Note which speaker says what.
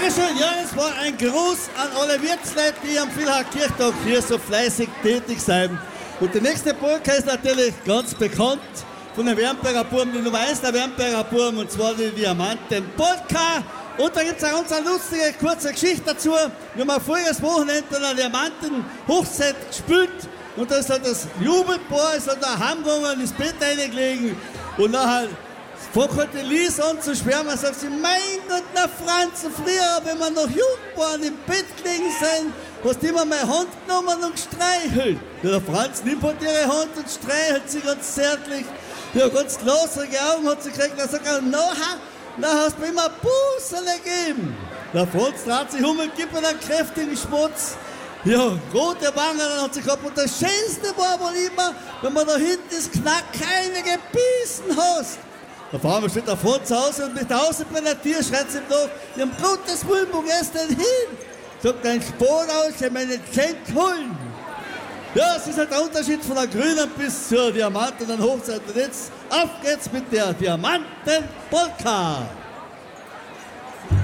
Speaker 1: Dankeschön. Ja, es war ein Gruß an alle Wirtsleute, die am Villach-Kirchtag hier so fleißig tätig sind. Und die nächste Polka ist natürlich ganz bekannt von den Wernberger Buben, die Nummer 1 der Wernberger Buben, und zwar die Diamanten-Polka. Und da gibt es eine ganz lustige, kurze Geschichte dazu. Wir haben voriges Wochenende eine Diamanten-Hochzeit gespielt. Und da ist halt das Jubelpaar, ist halt da heimgegangen, ins Bett reingelegen. Und nachher fängt halt die Lies an zu schwärmen und sagt sie, mein Gott, na Franz, früher, wenn wir noch jung waren, im Bett gelegen sind, hast du immer meine Hand genommen und gestreichelt. Ja, der Franz nimmt halt ihre Hand und streichelt sie ganz zärtlich. Ja, ganz glasige Augen hat sie gekriegt. Er sagt, nachher hast du mir immer Bussele gegeben. Der Franz dreht sich um und gibt mir einen kräftigen Spatz. Ja, rote Wangen hat sie gehabt. Und das Schönste war wohl immer, wenn man da hinten das Knack keine gebissen hast. Auf einmal steht der Franz zu Hause und mit der Außenpränatur schreit sie ihm nach, ja, um Gottes Willen, wo gehst du denn hin? Sagt ein Sport aus, ich meine Cent holen. Ja, es ist halt der Unterschied von der grünen bis zur Diamanten-Hochzeit. Und jetzt auf geht's mit der Diamanten-Polka.